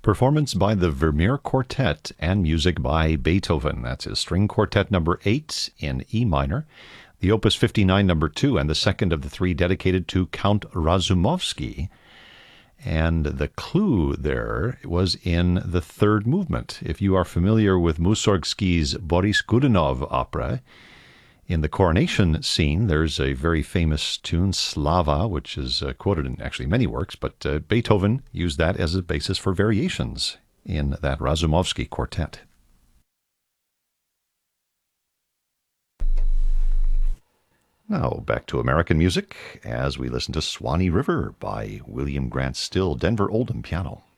Performance by the Vermeer Quartet and music by Beethoven. That's his String Quartet number 8 in E minor, the Opus 59 number 2, and the second of the three dedicated to Count Razumovsky. And the clue there was in the third movement. If you are familiar with Mussorgsky's Boris Godunov opera, in the coronation scene, there's a very famous tune, Slava, which is quoted in actually many works, but Beethoven used that as a basis for variations in that Razumovsky quartet. Now, back to American music as we listen to Swanee River by William Grant Still, Denver Oldham piano.